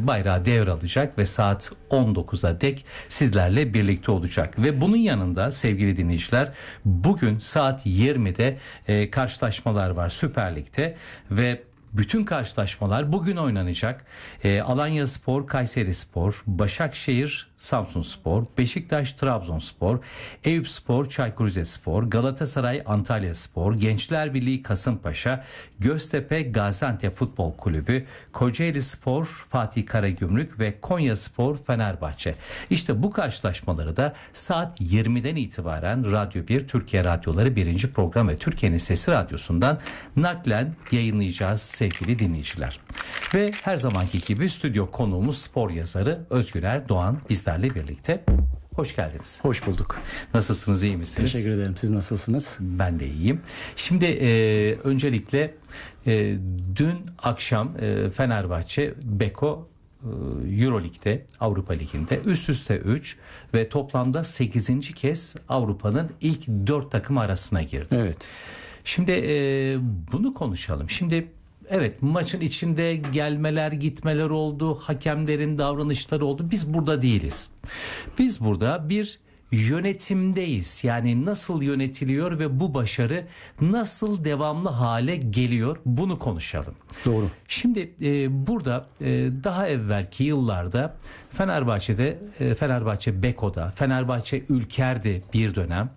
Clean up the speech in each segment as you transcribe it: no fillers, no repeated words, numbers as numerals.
bayrağı devralacak ve saat 19'a dek sizlerle birlikte olacak. Ve bunun yanında sevgili dinleyiciler, bugün saat 20'de karşılaşmalar var Süper Lig'de ve bütün karşılaşmalar bugün oynanacak. Alanyaspor, Kayserispor, Başakşehir, Samsunspor, Beşiktaş, Trabzonspor, Eyüpspor, Çaykur Rizespor, Galatasaray, Antalyaspor, Gençler Birliği, Kasımpaşa, Göztepe, Gaziantep Futbol Kulübü, Kocaelispor, Fatih Karagümrük ve Konyaspor, Fenerbahçe. İşte bu karşılaşmaları da saat 20'den itibaren Radyo 1, Türkiye Radyoları 1. program ve Türkiye'nin Sesi Radyosu'ndan naklen yayınlayacağız sevgili dinleyiciler. Ve her zamanki gibi stüdyo konuğumuz spor yazarı Özgür Erdoğan bizlerle birlikte. Hoş geldiniz. Hoş bulduk. Nasılsınız, iyi misiniz? Teşekkür ederim. Siz nasılsınız? Ben de iyiyim. Şimdi öncelikle dün akşam Fenerbahçe Beko Euroleague'de, Avrupa Ligi'nde üst üste 3 ve toplamda 8. kez Avrupa'nın ilk 4 takım arasına girdi. Evet. Şimdi bunu konuşalım. Şimdi evet, maçın içinde gelmeler gitmeler oldu, hakemlerin davranışları oldu. Biz burada değiliz. Biz burada bir yönetimdeyiz. Yani nasıl yönetiliyor ve bu başarı nasıl devamlı hale geliyor, bunu konuşalım. Doğru. Şimdi burada daha evvelki yıllarda Fenerbahçe'de, Fenerbahçe Beko'da, Fenerbahçe Ülker'de bir dönem,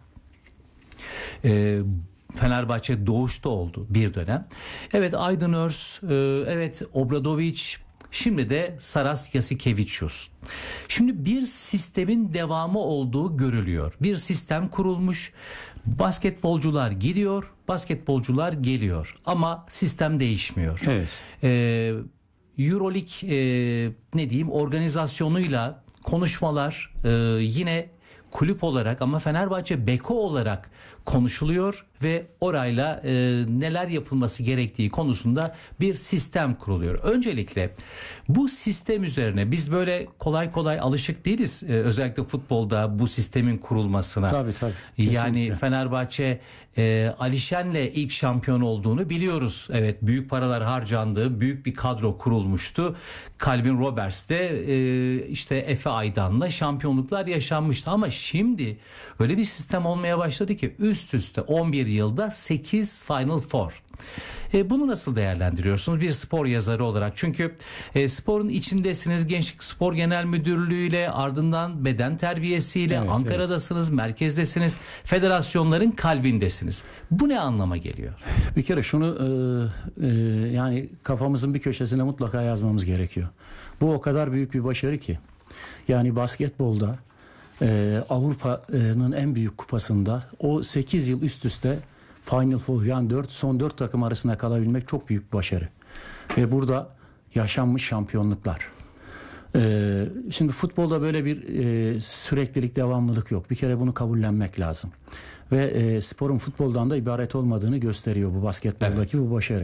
Fenerbahçe Doğuş'ta oldu bir dönem. Evet, Aydın Örs, evet Obradoviç, şimdi de Saras Yasikevicius. Şimdi bir sistemin devamı olduğu görülüyor. Bir sistem kurulmuş. Basketbolcular gidiyor, basketbolcular geliyor. Ama sistem değişmiyor. Evet. Euroleague ne diyeyim, organizasyonuyla konuşmalar yine kulüp olarak ama Fenerbahçe Beko olarak konuşuluyor ve orayla neler yapılması gerektiği konusunda bir sistem kuruluyor. Öncelikle bu sistem üzerine biz böyle kolay kolay alışık değiliz. Özellikle futbolda bu sistemin kurulmasına. Tabii. Yani Fenerbahçe Alişen'le ilk şampiyon olduğunu biliyoruz. Evet, büyük paralar harcandı. Büyük bir kadro kurulmuştu. Calvin Roberts de işte Efe Aydan'la şampiyonluklar yaşanmıştı. Ama şimdi öyle bir sistem olmaya başladı ki üst üste 11 yılda 8 Final Four. Bunu nasıl değerlendiriyorsunuz bir spor yazarı olarak? Çünkü sporun içindesiniz, Gençlik Spor Genel Müdürlüğü'yle, ardından beden terbiyesiyle, evet, Ankara'dasınız, merkezdesiniz, federasyonların kalbindesiniz. Bu ne anlama geliyor? Bir kere şunu yani kafamızın bir köşesine mutlaka yazmamız gerekiyor. Bu o kadar büyük bir başarı ki. Yani basketbolda Avrupa'nın en büyük kupasında o 8 yıl üst üste Final Four, yani son 4 takım arasında kalabilmek çok büyük bir başarı. Ve burada yaşanmış şampiyonluklar. Şimdi futbolda böyle bir süreklilik, devamlılık yok. Bir kere bunu kabullenmek lazım. Ve sporun futboldan da ibaret olmadığını gösteriyor bu basketboldaki bu başarı.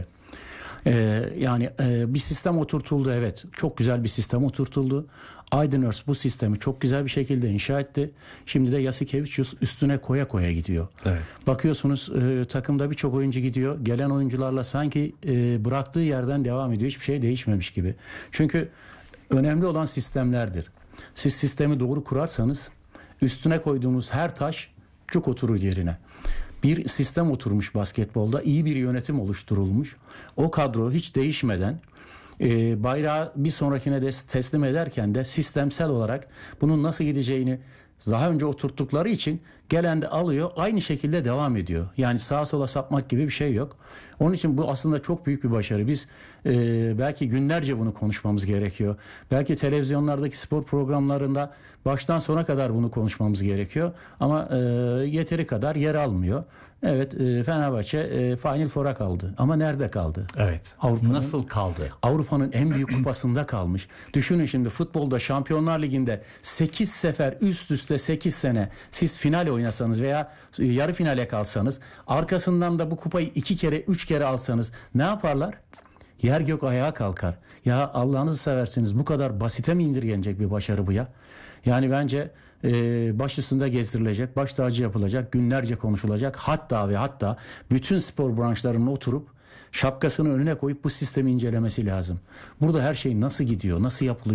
Yani bir sistem oturtuldu, evet. Çok güzel bir sistem oturtuldu. Aydın Örs bu sistemi çok güzel bir şekilde inşa etti. Şimdi de Yasikevicius üstüne koya koya gidiyor. Evet. Bakıyorsunuz takımda birçok oyuncu gidiyor. Gelen oyuncularla sanki bıraktığı yerden devam ediyor. Hiçbir şey değişmemiş gibi. Çünkü önemli olan sistemlerdir. Siz sistemi doğru kurarsanız üstüne koyduğunuz her taş cuk oturur yerine. Bir sistem oturmuş basketbolda, iyi bir yönetim oluşturulmuş. O kadro hiç değişmeden bayrağı bir sonrakine de teslim ederken de sistemsel olarak bunun nasıl gideceğini daha önce oturttukları için gelen de alıyor, aynı şekilde devam ediyor. Yani sağa sola sapmak gibi bir şey yok. Onun için bu aslında çok büyük bir başarı. Biz belki günlerce bunu konuşmamız gerekiyor. Belki televizyonlardaki spor programlarında baştan sona kadar bunu konuşmamız gerekiyor. Ama yeteri kadar yer almıyor. Evet, Fenerbahçe Final Four'a kaldı. Ama nerede kaldı? Evet. Nasıl kaldı? Avrupa'nın en büyük kupasında kalmış. Düşünün şimdi, futbolda Şampiyonlar Ligi'nde 8 sefer üst üste 8 sene siz final oynasanız veya yarı finale kalsanız, arkasından da bu kupayı 2 kere 3 kere alsanız ne yaparlar? Yer gök ayağa kalkar. Ya Allah'ınızı seversiniz, bu kadar basite mi indirgenecek bir başarı bu ya? Yani bence baş üstünde gezdirilecek, baş tacı yapılacak, günlerce konuşulacak. Hatta ve hatta bütün spor branşlarının oturup şapkasını önüne koyup bu sistemi incelemesi lazım. Burada her şey nasıl gidiyor, nasıl yapılıyor?